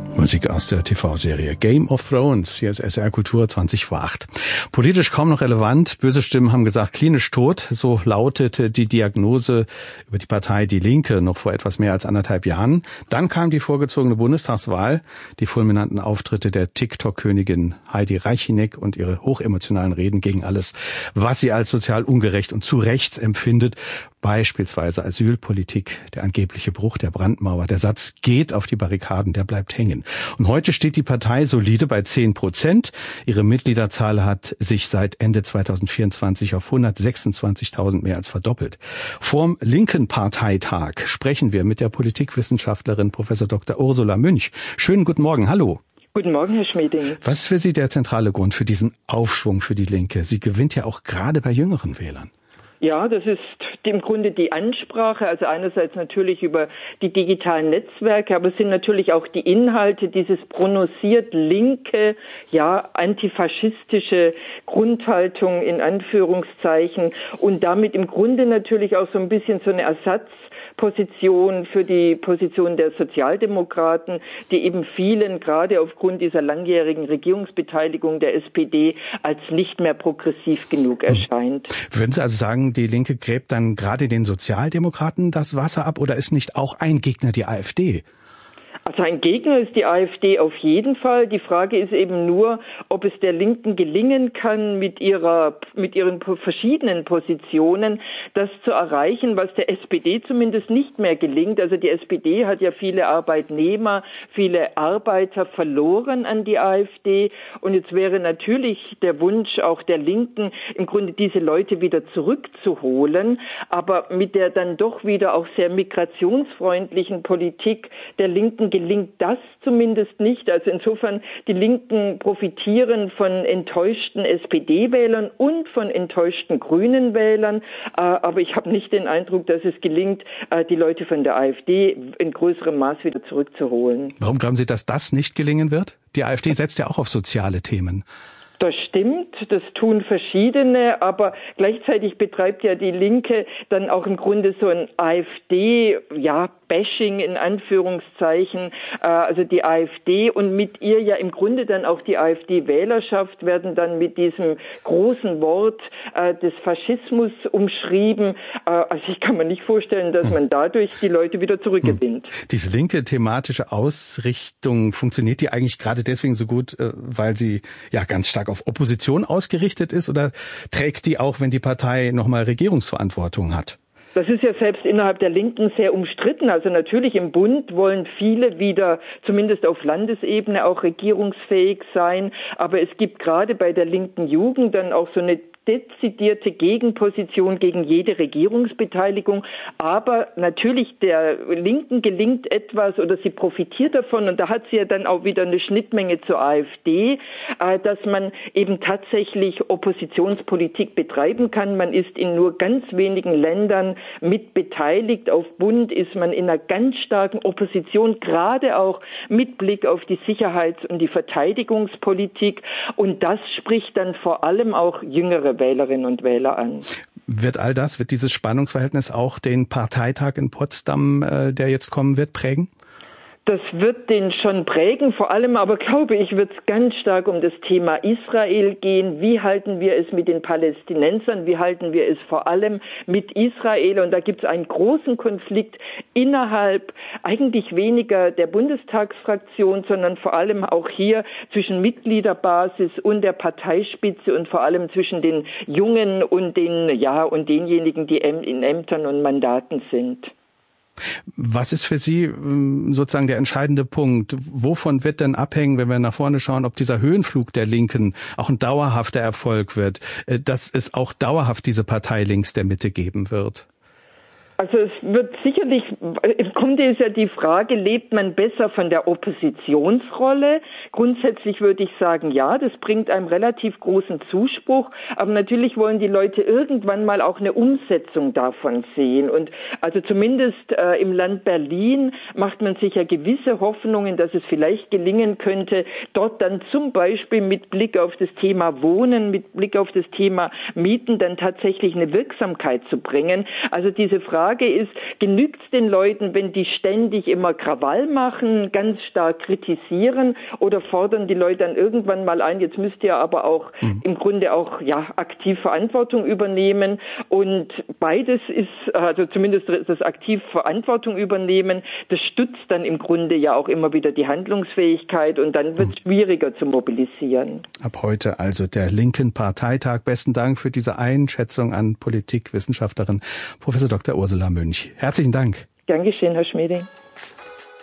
Musik aus der TV-Serie Game of Thrones. Hier ist SR Kultur 20 vor 8. Politisch kaum noch relevant. Böse Stimmen haben gesagt, klinisch tot. So lautete die Diagnose über die Partei Die Linke noch vor etwas mehr als 1,5 Jahren. Dann kam die vorgezogene Bundestagswahl, die fulminanten Auftritte der TikTok-Königin Heidi Reichinek und ihre hochemotionalen Reden gegen alles, was sie als sozial ungerecht und zu rechts empfindet. Beispielsweise Asylpolitik, der angebliche Bruch der Brandmauer. Der Satz, geht auf die Barrikaden, der bleibt hängen. Und heute steht die Partei solide bei 10%. Ihre Mitgliederzahl hat sich seit Ende 2024 auf 126.000 mehr als verdoppelt. Vorm linken Parteitag sprechen wir mit der Politikwissenschaftlerin Prof. Dr. Ursula Münch. Schönen guten Morgen, hallo. Guten Morgen, Herr Schmieding. Was ist für Sie der zentrale Grund für diesen Aufschwung für die Linke? Sie gewinnt ja auch gerade bei jüngeren Wählern. Ja, das ist im Grunde die Ansprache, also einerseits natürlich über die digitalen Netzwerke, aber es sind natürlich auch die Inhalte, dieses prononciert linke, ja, antifaschistische Grundhaltung in Anführungszeichen und damit im Grunde natürlich auch so ein bisschen so eine Ersatzposition für die Position der Sozialdemokraten, die eben vielen gerade aufgrund dieser langjährigen Regierungsbeteiligung der SPD als nicht mehr progressiv genug erscheint. Würden Sie also sagen, die Linke gräbt dann gerade den Sozialdemokraten das Wasser ab oder ist nicht auch ein Gegner die AfD? Also ein Gegner ist die AfD auf jeden Fall. Die Frage ist eben nur, ob es der Linken gelingen kann, mit ihren verschiedenen Positionen das zu erreichen, was der SPD zumindest nicht mehr gelingt. Also die SPD hat ja viele Arbeitnehmer, viele Arbeiter verloren an die AfD. Und jetzt wäre natürlich der Wunsch auch der Linken, im Grunde diese Leute wieder zurückzuholen. Aber mit der dann doch wieder auch sehr migrationsfreundlichen Politik der Linken gelingt das zumindest nicht. Also insofern, die Linken profitieren von enttäuschten SPD-Wählern und von enttäuschten grünen Wählern. Aber ich habe nicht den Eindruck, dass es gelingt, die Leute von der AfD in größerem Maß wieder zurückzuholen. Warum glauben Sie, dass das nicht gelingen wird? Die AfD setzt ja auch auf soziale Themen. Das stimmt, das tun verschiedene, aber gleichzeitig betreibt ja die Linke dann auch im Grunde so ein AfD-Bashing in Anführungszeichen. Also die AfD und mit ihr ja im Grunde dann auch die AfD-Wählerschaft werden dann mit diesem großen Wort des Faschismus umschrieben. Also ich kann mir nicht vorstellen, dass man dadurch die Leute wieder zurückgewinnt. Diese linke thematische Ausrichtung, funktioniert die eigentlich gerade deswegen so gut, weil sie ja ganz stark auf Opposition ausgerichtet ist, oder trägt die auch, wenn die Partei nochmal Regierungsverantwortung hat? Das ist ja selbst innerhalb der Linken sehr umstritten. Also natürlich im Bund wollen viele wieder, zumindest auf Landesebene, auch regierungsfähig sein. Aber es gibt gerade bei der linken Jugend dann auch so eine dezidierte Gegenposition gegen jede Regierungsbeteiligung. Aber natürlich der Linken gelingt etwas oder sie profitiert davon, und da hat sie ja dann auch wieder eine Schnittmenge zur AfD, dass man eben tatsächlich Oppositionspolitik betreiben kann. Man ist in nur ganz wenigen Ländern mit beteiligt. Auf Bund ist man in einer ganz starken Opposition, gerade auch mit Blick auf die Sicherheits- und die Verteidigungspolitik. Und das spricht dann vor allem auch jüngere Wählerinnen und Wähler an. Wird dieses Spannungsverhältnis auch den Parteitag in Potsdam, der jetzt kommen wird, prägen? Das wird den schon prägen, vor allem aber, glaube ich, wird es ganz stark um das Thema Israel gehen. Wie halten wir es mit den Palästinensern? Wie halten wir es vor allem mit Israel? Und da gibt es einen großen Konflikt innerhalb eigentlich weniger der Bundestagsfraktion, sondern vor allem auch hier zwischen Mitgliederbasis und der Parteispitze und vor allem zwischen den Jungen und denjenigen, die in Ämtern und Mandaten sind. Was ist für Sie sozusagen der entscheidende Punkt? Wovon wird denn abhängen, wenn wir nach vorne schauen, ob dieser Höhenflug der Linken auch ein dauerhafter Erfolg wird, dass es auch dauerhaft diese Partei links der Mitte geben wird? Also es wird sicherlich, im Grunde ist ja die Frage, lebt man besser von der Oppositionsrolle? Grundsätzlich würde ich sagen, ja, das bringt einem relativ großen Zuspruch, aber natürlich wollen die Leute irgendwann mal auch eine Umsetzung davon sehen. Und also zumindest im Land Berlin macht man sich ja gewisse Hoffnungen, dass es vielleicht gelingen könnte, dort dann zum Beispiel mit Blick auf das Thema Wohnen, mit Blick auf das Thema Mieten dann tatsächlich eine Wirksamkeit zu bringen. Also diese Frage, Frage ist, genügt es den Leuten, wenn die ständig immer Krawall machen, ganz stark kritisieren, oder fordern die Leute dann irgendwann mal ein, jetzt müsst ihr aber auch im Grunde auch aktiv Verantwortung übernehmen, und beides ist, also zumindest das aktiv Verantwortung übernehmen, das stützt dann im Grunde ja auch immer wieder die Handlungsfähigkeit, und dann wird es schwieriger zu mobilisieren. Ab heute also der linken Parteitag. Besten Dank für diese Einschätzung an Politikwissenschaftlerin Prof. Dr. Ursula Münch. Herzlichen Dank. Gern geschehen, Herr Schmieding.